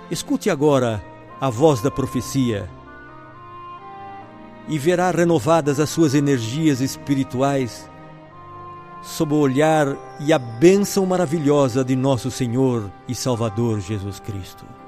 Escute agora a voz da profecia e verá renovadas as suas energias espirituais sob o olhar e a bênção maravilhosa de nosso Senhor e Salvador Jesus Cristo.